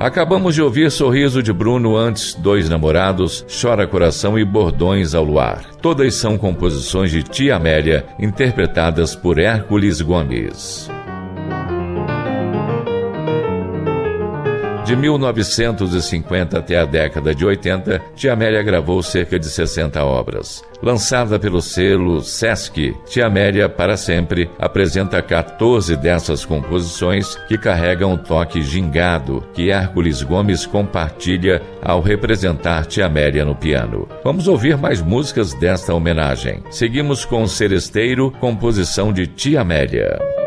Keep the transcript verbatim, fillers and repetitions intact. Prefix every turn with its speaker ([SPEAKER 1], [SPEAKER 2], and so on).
[SPEAKER 1] Acabamos de ouvir Sorriso de Bruno, antes Dois Namorados, Chora Coração e Bordões ao Luar. Todas são composições de Tia Amélia, interpretadas por Hércules Gomes. De mil novecentos e cinquenta até a década de oitenta, Tia Amélia gravou cerca de sessenta obras. Lançada pelo selo Sesc, Tia Amélia, para sempre, apresenta quatorze dessas composições que carregam o toque gingado que Hércules Gomes compartilha ao representar Tia Amélia no piano. Vamos ouvir mais músicas desta homenagem. Seguimos com Seresteiro, composição de Tia Amélia.